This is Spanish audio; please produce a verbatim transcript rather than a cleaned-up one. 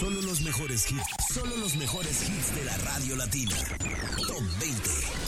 Solo los mejores hits. Solo los mejores hits de la radio latina. Top veinte.